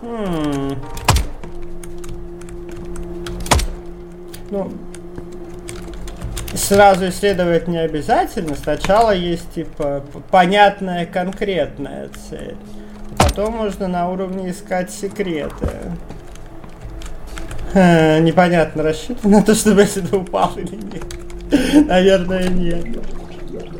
Ну, сразу исследовать не обязательно. Сначала есть, типа, понятная, конкретная цель. Потом можно на уровне искать секреты. Непонятно, рассчитано на то, чтобы я сюда упал или нет. Наверное, нет.